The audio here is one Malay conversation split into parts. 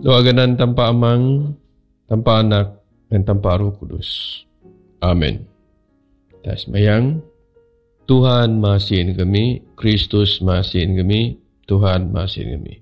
Doa ganan tanpa amang, tanpa anak, dan tanpa Roh Kudus. Amin. Kita sembahyang. Tuhan masihin kami, Kristus masihin kami, Tuhan masihin kami.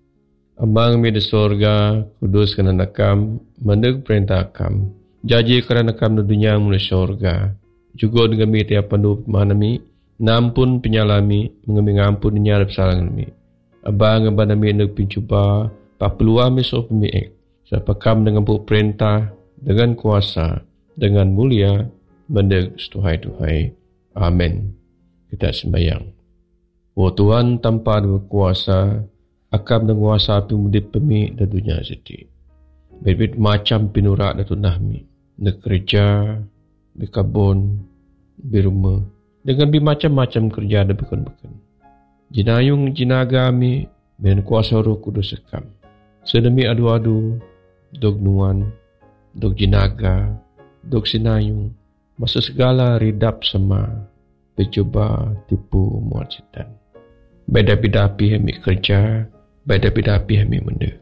Amang mi di sorga, kudus kana nakam, mandeg perintah kam. Jaji kana nakam di dunia mula sorga. Juga dengan kami tiap pandu manami, nampun penyalami, mengambil ngampun nyarap salang kami. Abang abang nami neg pincuba, papeluah mi so pemiik. Siapa kam dengan perintah, dengan kuasa, dengan mulia, mandeg setuhai-tuhai. Amin. Kita sembahyang. Oh Tuhan tanpa berkuasa, akam dan kuasa pemudip pemi dan dunia seti. Berbit macam pinurak dan tunahmi. Di kerja, di kabun, di rumah. Dengan macam-macam kerja dan bukan-bukan. Jinayung jinaga kami dengan kuasa Roh Kudus sekam. Sedemi adu-adu, dog nuan, dog jinaga, dog sinayung. Masa segala ridap sama. Bercuba tipu muat setan. Beda-beda kami kerja, beda-beda kami menda.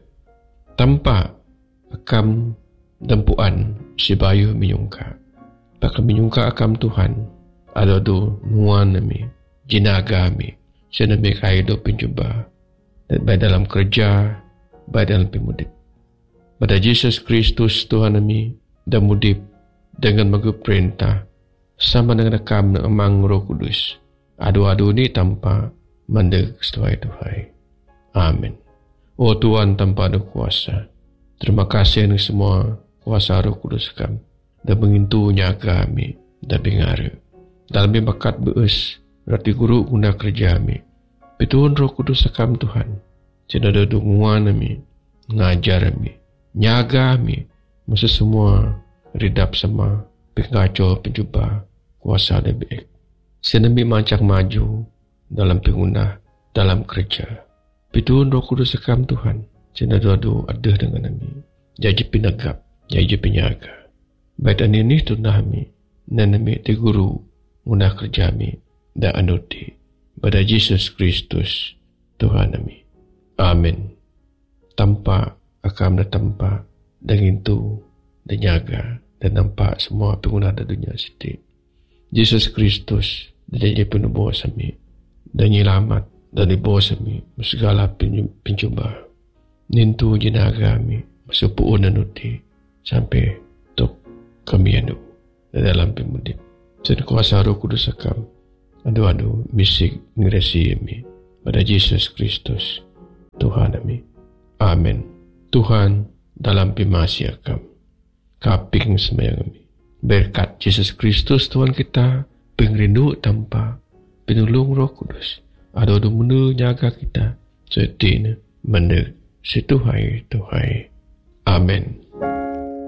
Tanpa akam dampuan si bayu menyungka. Bakal menyungka akam Tuhan. Ada nuan kami, jinaga kami. Senami hidup pencuba. Dan baik dalam kerja, baik dalam pemudip. Pada Yesus Kristus Tuhan kami dan mudip dengan mengup perintah. Sama dengan akam amang Roh Kudus. Adu-adu ni tanpa mandeg setuhai-tuhai. Amin. Oh Tuhan tanpa ada kuasa. Terima kasih dengan semua kuasa Roh Kudus kami. Dan mengintunya kami. Dan bingara. Dalam bakat beus. Rati guru guna kerja kami. Pituhun Roh Kudus kami Tuhan. Tidak ada dukungan kami. Ngajar kami. Nyaga kami. Masa semua ridap sama. Pengacau pencuba. Kuasa dan baik. Senami mancak maju dalam pengguna, dalam kerja. Pituhun Roh Kudus sekam Tuhan. Senadu-adu ada dengan kami. Jadi penagap, jadi penyaga. Baik dan ini tunah kami. Dan kami di guru, guna kerja kami. Dan anuti. Pada Yesus Kristus, Tuhan kami. Amin. Tanpa akam dan tanpa. Dan itu, dan nyaga. Dan nampak semua pengguna di dunia setiap. Yesus Kristus dan jadi penubuh kami dan nyelamat dari bos kami segala pencuba nintu jinaga kami masuk puun nanuti sampai tok kami anu dalam pemudip dan kuasa Roh Kudus akam adu-adu misik ngeresi kami pada Yesus Kristus Tuhan kami. Amin. Tuhan dalam pemasi akam kaping sembahyang kami. Berkat Yesus Kristus Tuhan kita, pengrindu tanpa penolong Roh Kudus. Ada menu jaga kita, setina mendek situhai Tuhai. Amin.